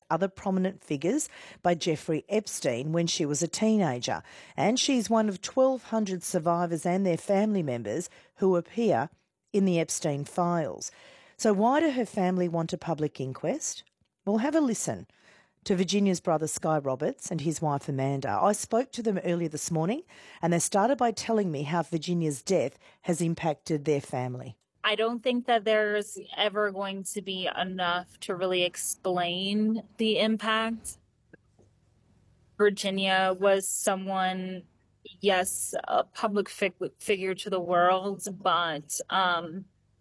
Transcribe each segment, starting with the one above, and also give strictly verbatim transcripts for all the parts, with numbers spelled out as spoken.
other prominent figures by Jeffrey Epstein when she was a teenager. And she's one of twelve hundred survivors and their family members who appear in the Epstein files. So why do her family want a public inquest? Well, have a listen to Virginia's brother Sky Roberts and his wife Amanda. I spoke to them earlier this morning and they started by telling me how Virginia's death has impacted their family. I don't think that there's ever going to be enough to really explain the impact. Virginia was someone, yes, a public fig- figure to the world, but um,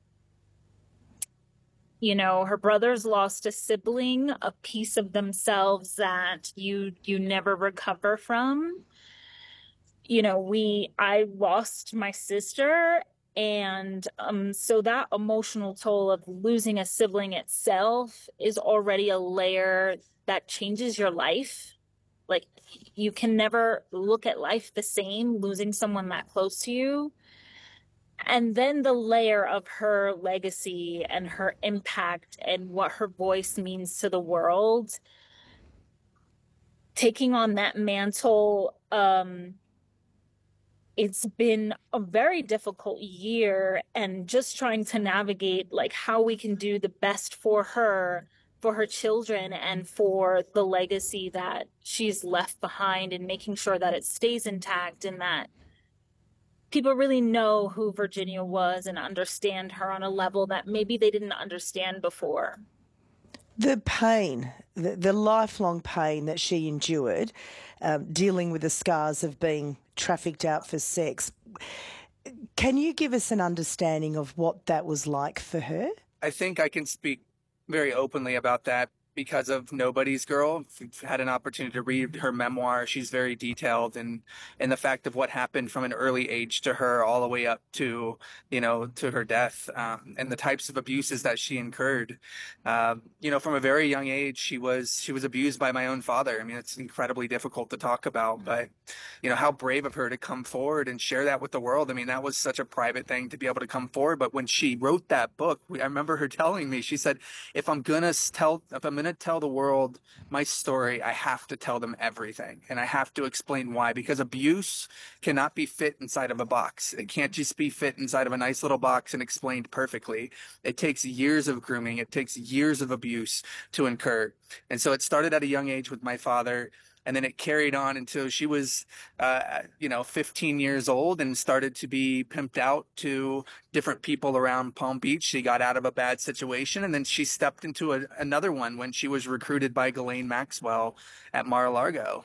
you know, her brothers lost a sibling, a piece of themselves that you you never recover from. You know, we I lost my sister, and um, so that emotional toll of losing a sibling itself is already a layer that changes your life. Like, you can never look at life the same, losing someone that close to you. And then the layer of her legacy and her impact and what her voice means to the world, taking on that mantle, um, it's been a very difficult year, and just trying to navigate like how we can do the best for her, for her children, and for the legacy that she's left behind, and making sure that it stays intact and that people really know who Virginia was and understand her on a level that maybe they didn't understand before. The pain, the, the lifelong pain that she endured, um, dealing with the scars of being trafficked out for sex. Can you give us an understanding of what that was like for her? I think I can speak very openly about that because of Nobody's Girl. I've had an opportunity to read her memoir. She's very detailed in, in the fact of what happened from an early age to her all the way up to, you know, to her death, um, and the types of abuses that she incurred. Uh, you know, from a very young age, she was, she was abused by my own father. I mean, it's incredibly difficult to talk about, but, you know, how brave of her to come forward and share that with the world. I mean, that was such a private thing to be able to come forward. But when she wrote that book, I remember her telling me, she said, if I'm going to tell, if I'm going to tell the world my story, I have to tell them everything, and I have to explain why, because abuse cannot be fit inside of a box. It can't just be fit inside of a nice little box and explained perfectly. It takes years of grooming. It takes years of abuse to incur. And so it started at a young age with my father. And then it carried on until she was, uh, you know, fifteen years old and started to be pimped out to different people around Palm Beach. She got out of a bad situation, and then she stepped into a, another one when she was recruited by Ghislaine Maxwell at Mar-a-Lago.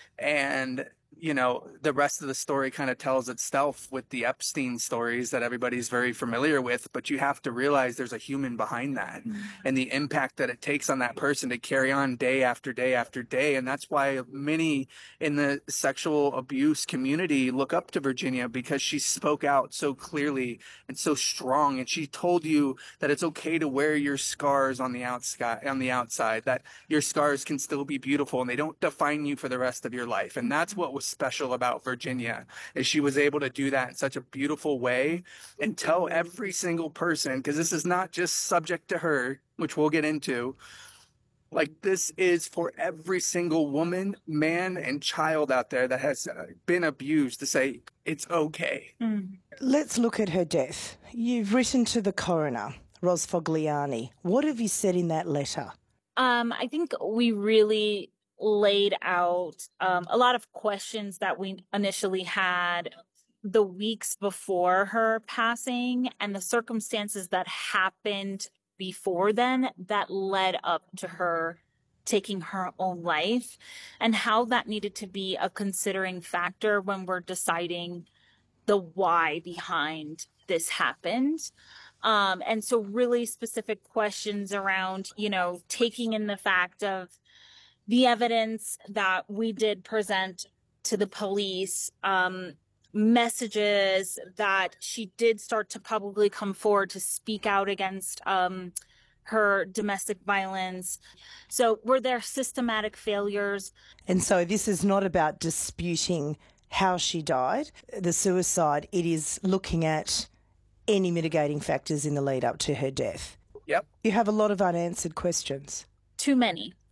And, you know, the rest of the story kind of tells itself with the Epstein stories that everybody's very familiar with, but you have to realize there's a human behind that, mm-hmm. and the impact that it takes on that person to carry on day after day after day. And that's why many in the sexual abuse community look up to Virginia, because she spoke out so clearly and so strong. And she told you that it's okay to wear your scars on the outside, on the outside, that your scars can still be beautiful and they don't define you for the rest of your life. And that's what was special about Virginia, is she was able to do that in such a beautiful way and tell every single person, because this is not just subject to her, which we'll get into, like, this is for every single woman, man, and child out there that has been abused, to say it's okay. Mm. Let's look at her death. You've written to the coroner, Ros Fogliani. What have you said in that letter? Um, I think we really laid out um, a lot of questions that we initially had the weeks before her passing, and the circumstances that happened before then that led up to her taking her own life, and how that needed to be a considering factor when we're deciding the why behind this happened. Um, and so really specific questions around, you know, taking in the fact of the evidence that we did present to the police, um, messages that she did start to publicly come forward to speak out against um, her domestic violence. So were there systematic failures? And so this is not about disputing how she died, the suicide. It is looking at any mitigating factors in the lead up to her death. Yep. You have a lot of unanswered questions. Too many.